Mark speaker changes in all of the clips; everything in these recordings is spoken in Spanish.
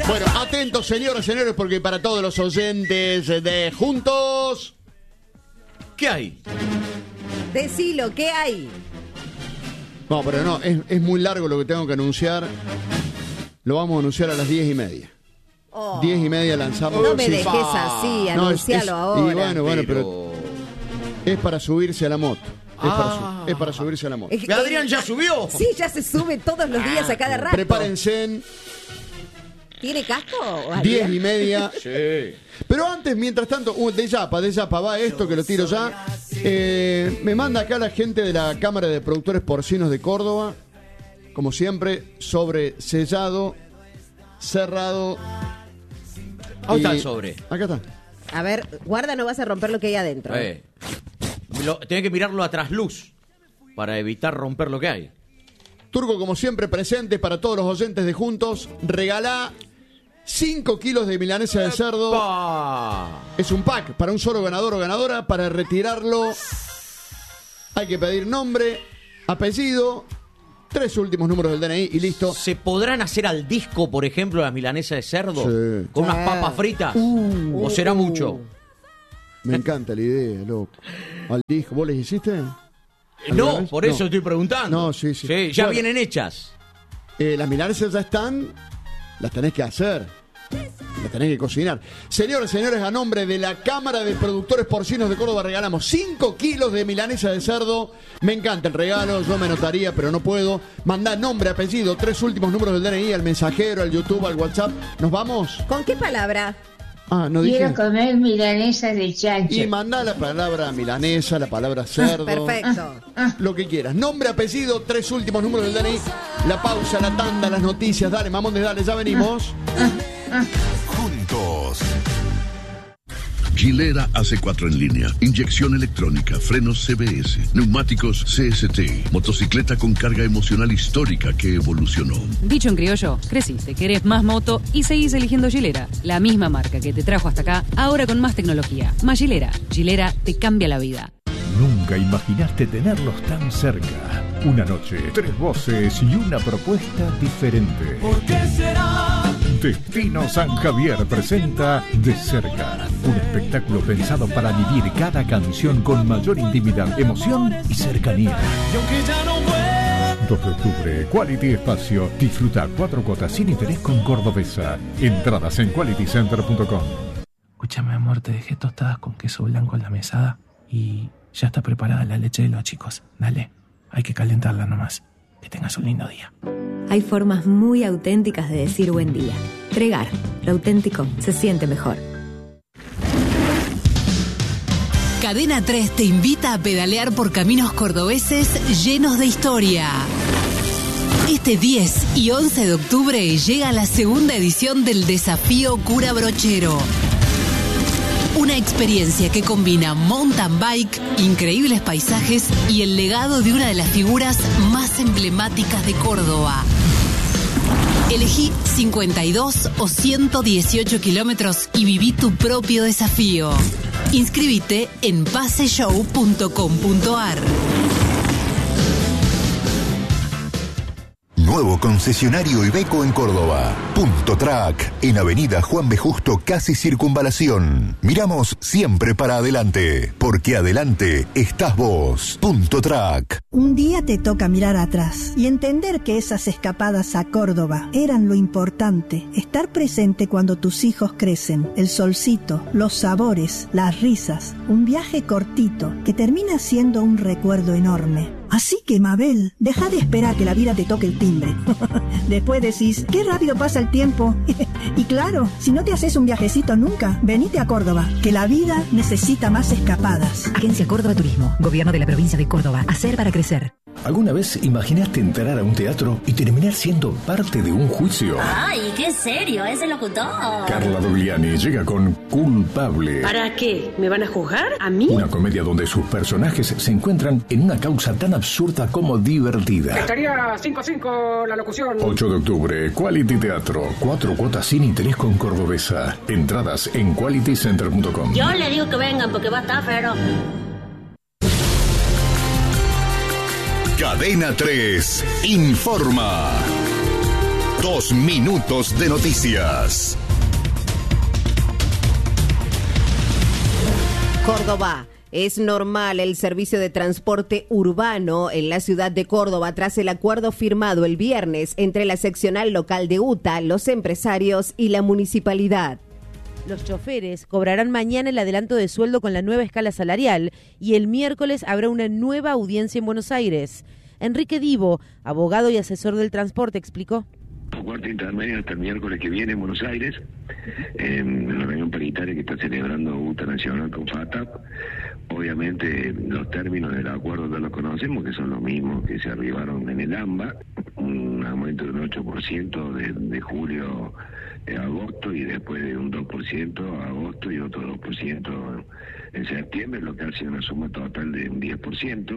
Speaker 1: Bueno, atentos, señoras y señores, porque para todos los oyentes de Juntos...
Speaker 2: ¿Qué hay?
Speaker 3: Decilo, ¿qué hay?
Speaker 1: No, pero no, es muy largo lo que tengo que anunciar. Lo vamos a anunciar a las 10:30. 10:30 lanzamos.
Speaker 3: No me dejes así, anuncialo ahora.
Speaker 1: Y bueno, pero es para subirse a la moto. Es para subirse a la moto.
Speaker 2: Adrián ya subió.
Speaker 3: Sí, ya se sube todos los días a cada rato.
Speaker 1: Prepárense.
Speaker 3: ¿Tiene casco?
Speaker 1: 10:30.
Speaker 2: Sí.
Speaker 1: Pero antes, mientras tanto, de Yapa, va esto que lo tiro ya. Me manda acá la gente de la Cámara de Productores Porcinos de Córdoba. Como siempre, sobre sellado, cerrado.
Speaker 2: ¿Dónde está el sobre?
Speaker 1: Acá está.
Speaker 3: A ver, guarda, no vas a romper lo que hay adentro.
Speaker 2: Tenés que mirarlo a trasluz para evitar romper lo que hay.
Speaker 1: Turco, como siempre, presente para todos los oyentes de Juntos. Regalá 5 kilos de milanesa de cerdo. Es un pack para un solo ganador o ganadora. Para retirarlo hay que pedir nombre, apellido, 3 últimos números del DNI y listo.
Speaker 2: ¿Se podrán hacer al disco, por ejemplo, las milanesas de cerdo?
Speaker 1: Sí.
Speaker 2: ¿Con unas papas fritas? ¿O será mucho?
Speaker 1: Me encanta la idea, loco. Al disco, ¿vos les hiciste?
Speaker 2: No, por eso estoy preguntando.
Speaker 1: No, sí.
Speaker 2: Ya vienen hechas.
Speaker 1: Las milanesas ya están, las tenés que hacer, las tenés que cocinar. Señores, a nombre de la Cámara de Productores Porcinos de Córdoba regalamos 5 kilos de milanesa de cerdo. Me encanta el regalo, yo me anotaría, pero no puedo. Mandá nombre, apellido, 3 últimos números del DNI, al mensajero, al YouTube, al WhatsApp. ¿Nos vamos?
Speaker 3: ¿Con qué palabra?
Speaker 1: No dije.
Speaker 4: Quiero comer milanesas de chancho.
Speaker 1: Y mandá la palabra milanesa, la palabra cerdo.
Speaker 3: Perfecto.
Speaker 1: Lo que quieras. Nombre, apellido, 3 últimos números del DNI. La pausa, la tanda, las noticias. Dale, mamones, dale, ya venimos.
Speaker 5: Juntos. Gilera AC4 en línea, inyección electrónica, frenos CBS, neumáticos CST, motocicleta con carga emocional histórica que evolucionó.
Speaker 6: Dicho en criollo, creciste, querés más moto y seguís eligiendo Gilera, la misma marca que te trajo hasta acá, ahora con más tecnología. Más Gilera. Gilera te cambia la vida.
Speaker 7: Nunca imaginaste tenerlos tan cerca. Una noche, 3 voces y una propuesta diferente.
Speaker 8: ¿Por qué será?
Speaker 7: Destino San Javier presenta De Cerca, un espectáculo pensado para vivir cada canción con mayor intimidad, emoción y cercanía.
Speaker 8: Y aunque ya no vuelvo.
Speaker 7: 2 de octubre, Quality Espacio. Disfruta 4 cuotas sin interés con Cordobesa. Entradas en qualitycenter.com.
Speaker 9: Escúchame, amor, te dejé tostadas con queso blanco en la mesada y ya está preparada la leche de los chicos. Dale, hay que calentarla nomás. Que tengas un lindo día.
Speaker 10: Hay formas muy auténticas de decir buen día. Tregar, lo auténtico se siente mejor.
Speaker 11: Cadena 3 te invita a pedalear por caminos cordobeses llenos de historia. Este 10 y 11 de octubre llega la segunda edición del Desafío Cura Brochero. Una experiencia que combina mountain bike, increíbles paisajes y el legado de una de las figuras más emblemáticas de Córdoba. Elegí 52 o 118 kilómetros y viví tu propio desafío. Inscríbete en paseshow.com.ar.
Speaker 5: Nuevo concesionario Iveco en Córdoba. Punto Track, en Avenida Juan B. Justo, casi Circunvalación. Miramos siempre para adelante, porque adelante estás vos. Punto Track.
Speaker 12: Un día te toca mirar atrás y entender que esas escapadas a Córdoba eran lo importante. Estar presente cuando tus hijos crecen, el solcito, los sabores, las risas. Un viaje cortito que termina siendo un recuerdo enorme. Así que, Mabel, deja de esperar que la vida te toque el timbre. Después decís, qué rápido pasa el tiempo. Y claro, si no te haces un viajecito nunca, venite a Córdoba, que la vida necesita más escapadas.
Speaker 13: Agencia Córdoba Turismo, Gobierno de la Provincia de Córdoba. Hacer para crecer.
Speaker 14: ¿Alguna vez imaginaste entrar a un teatro y terminar siendo parte de un juicio?
Speaker 15: ¡Ay, qué serio ese locutor!
Speaker 14: Carla Dogliani llega con Culpable.
Speaker 16: ¿Para qué? ¿Me van a juzgar? ¿A mí?
Speaker 14: Una comedia donde sus personajes se encuentran en una causa tan absurda como divertida.
Speaker 16: Estaría 5-5 la locución.
Speaker 14: 8 de octubre, Quality Teatro. 4 cuotas sin interés con Cordobesa. Entradas en qualitycenter.com.
Speaker 15: Yo le digo que vengan porque va a estar fero.
Speaker 5: Cadena 3 informa. 2 minutos de noticias.
Speaker 3: Córdoba. Es normal el servicio de transporte urbano en la ciudad de Córdoba tras el acuerdo firmado el viernes entre la seccional local de UTA, los empresarios y la municipalidad.
Speaker 17: Los choferes cobrarán mañana el adelanto de sueldo con la nueva escala salarial y el miércoles habrá una nueva audiencia en Buenos Aires. Enrique Divo, abogado y asesor del transporte, explicó.
Speaker 18: Cuarto intermedio hasta el miércoles que viene en Buenos Aires, en la reunión paritaria que está celebrando UTA Nacional con FATAP. Obviamente los términos del acuerdo ya los conocemos, que son los mismos que se arribaron en el AMBA, un aumento de un 8% de julio a agosto y después de un 2% a agosto y otro 2% en septiembre, lo que hace una suma total de un 10%.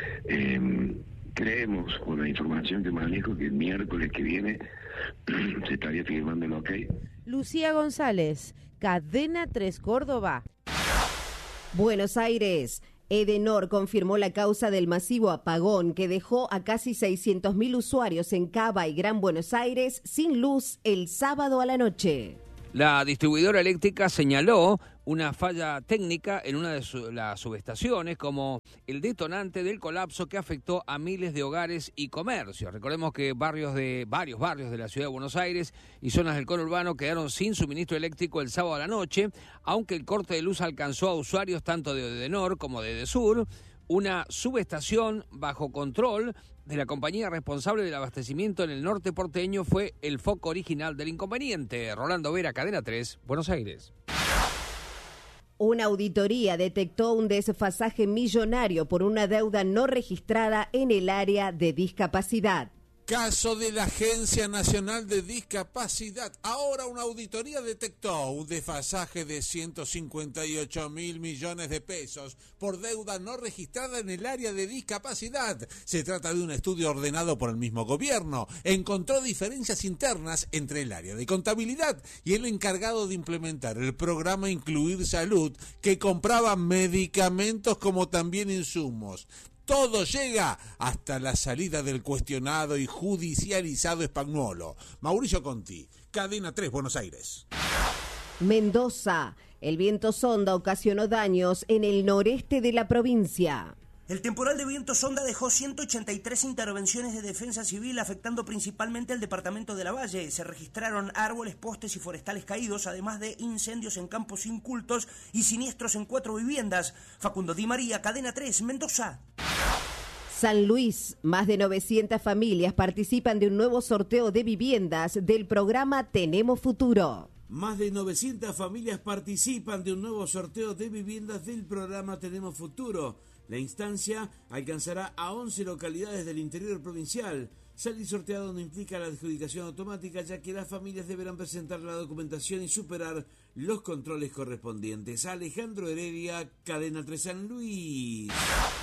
Speaker 18: Creemos, por la información que manejo, que el miércoles que viene se estaría firmando el ok.
Speaker 17: Lucía González, Cadena 3 Córdoba.
Speaker 3: Buenos Aires. Edenor confirmó la causa del masivo apagón que dejó a casi 600.000 usuarios en Cava y Gran Buenos Aires sin luz el sábado a la noche.
Speaker 19: La distribuidora eléctrica señaló una falla técnica en una de las subestaciones como el detonante del colapso que afectó a miles de hogares y comercios. Recordemos que varios barrios de la ciudad de Buenos Aires y zonas del conurbano quedaron sin suministro eléctrico el sábado a la noche, aunque el corte de luz alcanzó a usuarios tanto de Edenor como de Edesur. Una subestación bajo control de la compañía responsable del abastecimiento en el norte porteño fue el foco original del inconveniente. Rolando Vera, Cadena 3, Buenos Aires.
Speaker 3: Una auditoría detectó un desfasaje millonario por una deuda no registrada en el área de discapacidad.
Speaker 20: Caso de la Agencia Nacional de Discapacidad. Ahora una auditoría detectó un desfasaje de 158.000 millones de pesos por deuda no registrada en el área de discapacidad. Se trata de un estudio ordenado por el mismo gobierno. Encontró diferencias internas entre el área de contabilidad y el encargado de implementar el programa Incluir Salud, que compraba medicamentos como también insumos. Todo llega hasta la salida del cuestionado y judicializado Spagnuolo. Mauricio Conti, Cadena 3, Buenos Aires.
Speaker 3: Mendoza. El viento sonda ocasionó daños en el noreste de la provincia.
Speaker 21: El temporal de viento sonda dejó 183 intervenciones de defensa civil, afectando principalmente al departamento de Lavalle. Se registraron árboles, postes y forestales caídos, además de incendios en campos incultos y siniestros en 4 viviendas. Facundo Di María, Cadena 3, Mendoza.
Speaker 3: San Luis, más de 900 familias participan de un nuevo sorteo de viviendas del programa Tenemos Futuro.
Speaker 22: Más de 900 familias participan de un nuevo sorteo de viviendas del programa Tenemos Futuro. La instancia alcanzará a 11 localidades del interior provincial. Salir sorteado no implica la adjudicación automática, ya que las familias deberán presentar la documentación y superar los controles correspondientes. Alejandro Heredia, Cadena 3 San Luis.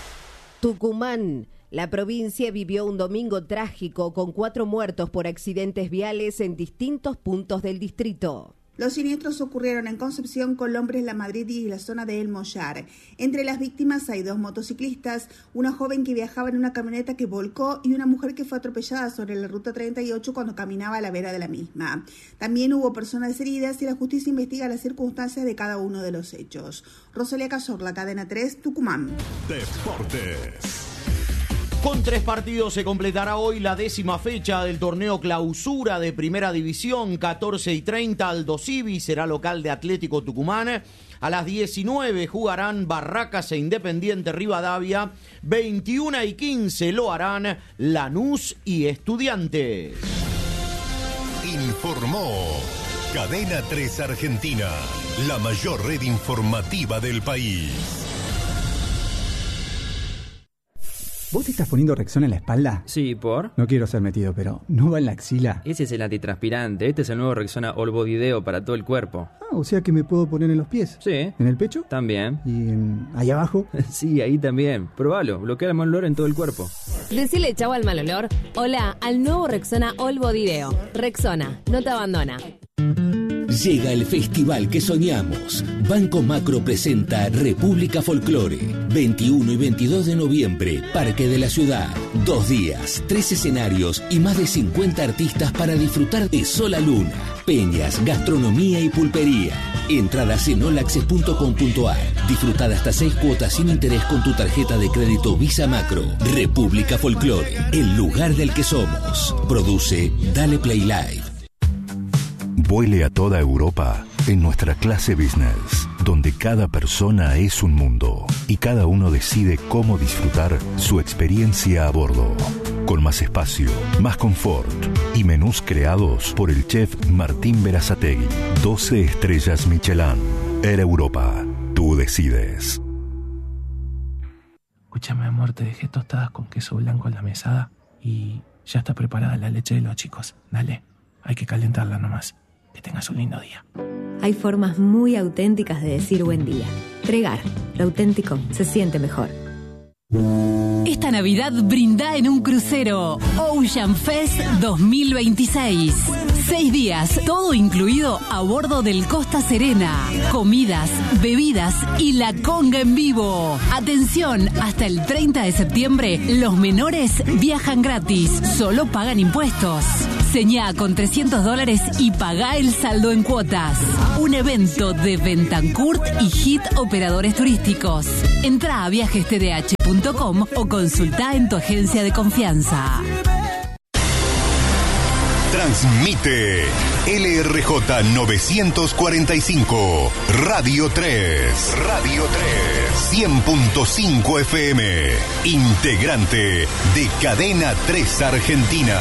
Speaker 3: Tucumán. La provincia vivió un domingo trágico con 4 muertos por accidentes viales en distintos puntos del distrito.
Speaker 23: Los siniestros ocurrieron en Concepción, Colombres, La Madrid y la zona de El Mollar. Entre las víctimas hay 2 motociclistas, una joven que viajaba en una camioneta que volcó y una mujer que fue atropellada sobre la ruta 38 cuando caminaba a la vera de la misma. También hubo personas heridas y la justicia investiga las circunstancias de cada uno de los hechos. Rosalía Cazorla, Cadena 3, Tucumán.
Speaker 5: Deportes.
Speaker 2: Con 3 partidos se completará hoy la 10ª fecha del torneo Clausura de Primera División. 14:30 Aldo Civi será local de Atlético Tucumán. A las 19 jugarán Barracas e Independiente Rivadavia. 21:15 lo harán Lanús y Estudiantes.
Speaker 5: Informó Cadena 3 Argentina, la mayor red informativa del país.
Speaker 24: ¿Vos te estás poniendo Rexona en la espalda?
Speaker 25: Sí, ¿por?
Speaker 24: No quiero ser metido, pero ¿no va en la axila?
Speaker 25: Ese es el antitranspirante. Este es el nuevo Rexona All Body Deo para todo el cuerpo.
Speaker 24: Ah, o sea que me puedo poner en los pies.
Speaker 25: Sí.
Speaker 24: ¿En el pecho?
Speaker 25: También.
Speaker 24: ¿Y ahí abajo?
Speaker 25: Sí, ahí también. Probalo. Bloquea el mal olor en todo el cuerpo.
Speaker 26: Decile chau al mal olor. Hola al nuevo Rexona All Body Deo. Rexona, no te abandona.
Speaker 27: Llega el festival que soñamos. Banco Macro presenta República Folklore. 21 y 22 de noviembre, Parque de la Ciudad. 2 días, 3 escenarios y más de 50 artistas para disfrutar de Sola Luna, peñas, gastronomía y pulpería. Entradas en olaccess.com.ar. Disfruta de hasta 6 cuotas sin interés con tu tarjeta de crédito Visa Macro. República Folklore, el lugar del que somos. Produce Dale Play Live.
Speaker 5: Vuele a toda Europa en nuestra clase business, donde cada persona es un mundo y cada uno decide cómo disfrutar su experiencia a bordo. Con más espacio, más confort y menús creados por el chef Martín Berazategui. 12 estrellas Michelin. Air Europa. Tú decides.
Speaker 1: Escúchame, amor, te dejé tostadas con queso blanco en la mesada y ya está preparada la leche de los chicos. Dale, hay que calentarla nomás. Que tengas un lindo día.
Speaker 4: Hay formas muy auténticas de decir buen día. Pregar, lo auténtico se siente mejor.
Speaker 11: Esta Navidad brinda en un crucero Ocean Fest 2026. 6 días, todo incluido a bordo del Costa Serena. Comidas, bebidas y la conga en vivo. Atención, hasta el 30 de septiembre los menores viajan gratis, solo pagan impuestos. Señá con $300 y pagá el saldo en cuotas. Un evento de Bentancurt y Hit Operadores Turísticos. Entrá a viajestdh.com o consultá en tu agencia de confianza.
Speaker 5: Transmite LRJ 945, Radio 3. Radio 3. 100.5 FM. Integrante de Cadena 3 Argentina.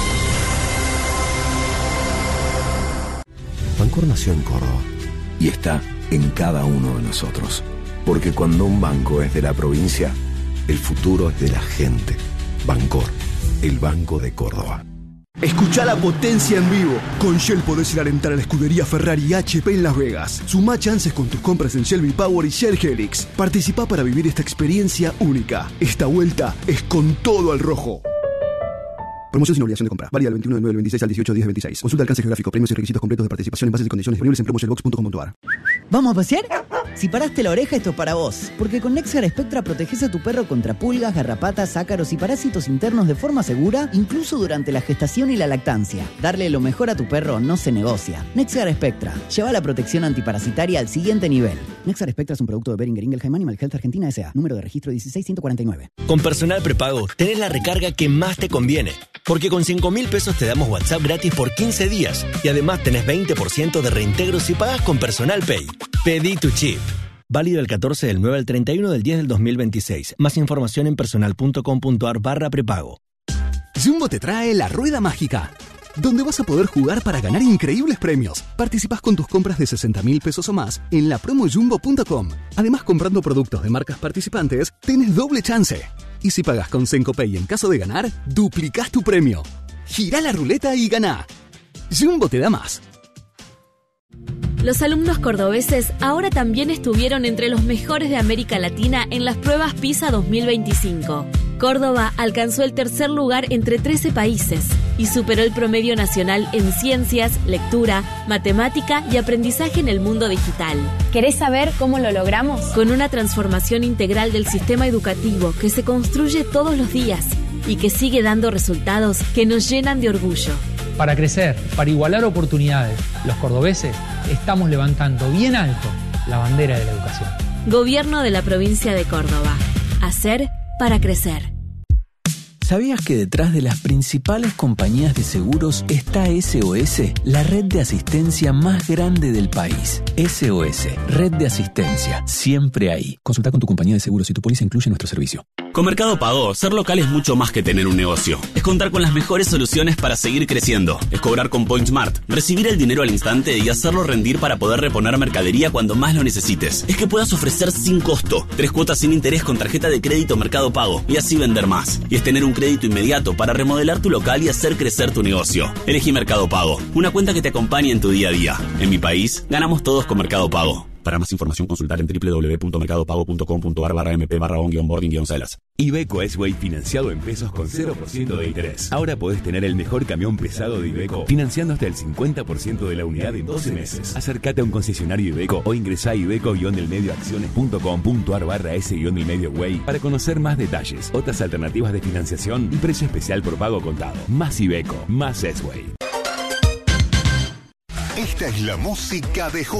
Speaker 6: Bancor nació en Córdoba y está en cada uno de nosotros. Porque cuando un banco es de la provincia, el futuro es de la gente. Bancor, el Banco de Córdoba.
Speaker 7: Escuchá la potencia en vivo. Con Shell podés ir a alentar a la escudería Ferrari y HP en Las Vegas. Sumá chances con tus compras en Shell V-Power y Shell Helix. Participá para vivir esta experiencia única. Esta vuelta es con todo al rojo. Promoción sin obligación de compra. Válida del 21 de 9 del 26 al 18 de 10 del 26. Consulta alcance geográfico, premios y requisitos completos de participación en bases y condiciones disponibles en promoshellbox.com.ar.
Speaker 8: ¿Vamos a pasear? Si paraste la oreja, esto es para vos. Porque con Nexar Spectra proteges a tu perro contra pulgas, garrapatas, ácaros y parásitos internos de forma segura, incluso durante la gestación y la lactancia. Darle lo mejor a tu perro no se negocia. Nexar Spectra. Lleva la protección antiparasitaria al siguiente nivel. Nexar Spectra es un producto de Boehringer Ingelheim Animal Health Argentina S.A. Número de registro 16149.
Speaker 9: Con Personal Prepago tenés la recarga que más te conviene. Porque con 5.000 pesos te damos WhatsApp gratis por 15 días. Y además tenés 20% de reintegro si pagas con Personal Pay. Pedí tu chip. Válido del 14 del 9 al 31 del 10 del 2026. Más información en personal.com.ar/prepago.
Speaker 7: Jumbo te trae la Rueda Mágica, donde vas a poder jugar para ganar increíbles premios. Participás con tus compras de 60.000 pesos o más en la promojumbo.com. Además, comprando productos de marcas participantes, tenés doble chance. Y si pagás con Sencopay en caso de ganar, duplicás tu premio. Girá la ruleta y ganá. Jumbo te da más.
Speaker 10: Los alumnos cordobeses ahora también estuvieron entre los mejores de América Latina en las pruebas PISA 2025. Córdoba alcanzó el tercer lugar entre 13 países y superó el promedio nacional en ciencias, lectura, matemática y aprendizaje en el mundo digital.
Speaker 28: ¿Querés saber cómo lo logramos?
Speaker 10: Con una transformación integral del sistema educativo que se construye todos los días y que sigue dando resultados que nos llenan de orgullo.
Speaker 29: Para crecer, para igualar oportunidades, los cordobeses estamos levantando bien alto la bandera de la educación.
Speaker 10: Gobierno de la provincia de Córdoba. Hacer para crecer.
Speaker 30: ¿Sabías que detrás de las principales compañías de seguros está SOS, la red de asistencia más grande del país? SOS, red de asistencia, siempre ahí. Consulta con tu compañía de seguros si tu póliza incluye nuestro servicio.
Speaker 31: Con Mercado Pago, ser local es mucho más que tener un negocio. Es contar con las mejores soluciones para seguir creciendo. Es cobrar con PointSmart, recibir el dinero al instante y hacerlo rendir para poder reponer mercadería cuando más lo necesites. Es que puedas ofrecer sin costo 3 cuotas sin interés con tarjeta de crédito Mercado Pago y así vender más. Y es tener un crédito inmediato para remodelar tu local y hacer crecer tu negocio. Elegí Mercado Pago, una cuenta que te acompañe en tu día a día. En mi país, ganamos todos con Mercado Pago. Para más información, consultar en www.mercadopago.com.ar/mp/on-boarding-celas.
Speaker 12: Iveco S-Way financiado en pesos con 0% de interés. Ahora podés tener el mejor camión pesado de Iveco financiando hasta el 50% de la unidad en 12 meses. Acércate a un concesionario Iveco o ingresá a iveco-delmedioacciones.com.ar/S-delmedioway para conocer más detalles, otras alternativas de financiación y precio especial por pago contado. Más Iveco, más S-Way.
Speaker 5: Esta es la música de